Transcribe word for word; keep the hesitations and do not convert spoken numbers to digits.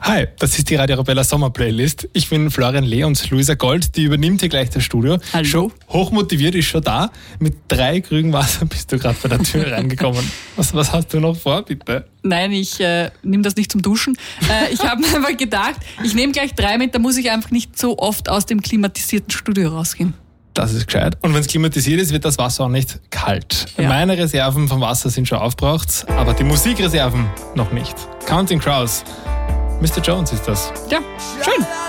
Hi, das ist die Radio Arabella Sommerplaylist. Ich bin Florian Lee und Luisa Gold, die übernimmt hier gleich das Studio. Hallo. Schon hochmotiviert, ist schon da. Mit drei Krügen Wasser bist du gerade bei der Tür reingekommen. Was, was hast du noch vor, bitte? Nein, ich äh, nehme das nicht zum Duschen. Äh, ich habe mir einfach gedacht, ich nehme gleich drei mit, da muss ich einfach nicht so oft aus dem klimatisierten Studio rausgehen. Das ist gescheit. Und wenn es klimatisiert ist, wird das Wasser auch nicht kalt. Ja. Meine Reserven vom Wasser sind schon aufgebraucht, aber die Musikreserven noch nicht. Counting Crows. Mister Jones ist das. Ja, schön.